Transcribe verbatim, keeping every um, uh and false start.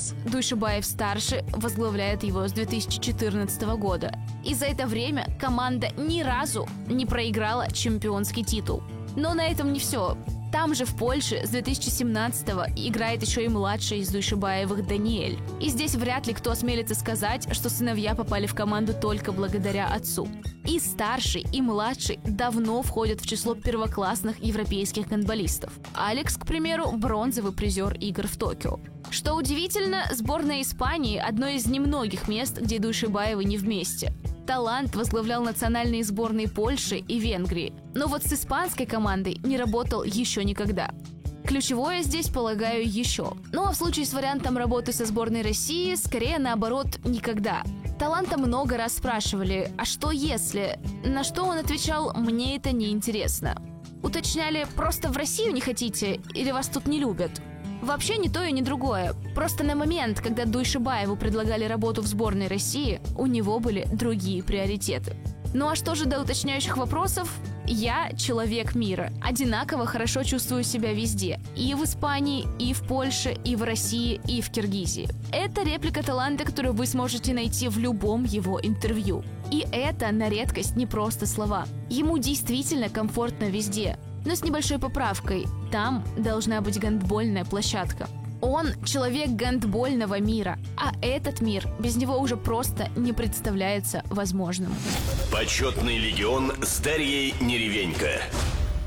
Алекс Дуйшибаев-старший возглавляет его с две тысячи четырнадцатого года. И за это время команда ни разу не проиграла чемпионский титул. Но на этом не все. Там же в Польше с две тысячи семнадцатого играет еще и младший из Дуйшибаевых Даниэль. И здесь вряд ли кто осмелится сказать, что сыновья попали в команду только благодаря отцу. И старший, и младший давно входят в число первоклассных европейских гандболистов. Алекс, к примеру, бронзовый призер игр в Токио. Что удивительно, сборная Испании – одно из немногих мест, где Дуйшибаевы не вместе. Талант возглавлял национальные сборные Польши и Венгрии, но вот с испанской командой не работал еще никогда. Ключевое здесь, полагаю, еще. Ну а в случае с вариантом работы со сборной России, скорее наоборот, никогда. Таланта много раз спрашивали, а что если? На что он отвечал, мне это не интересно. Уточняли, просто в Россию не хотите или вас тут не любят? Вообще ни то и ни другое. Просто на момент, когда Дуйшибаеву предлагали работу в сборной России, у него были другие приоритеты. Ну а что же до уточняющих вопросов? Я человек мира. Одинаково хорошо чувствую себя везде. И в Испании, и в Польше, и в России, и в Киргизии. Это реплика таланта, которую вы сможете найти в любом его интервью. И это, на редкость, не просто слова. Ему действительно комфортно везде. Но с небольшой поправкой. Там должна быть гандбольная площадка. Он человек гандбольного мира, а этот мир без него уже просто не представляется возможным. Почетный легион с Дарьей Неревенько.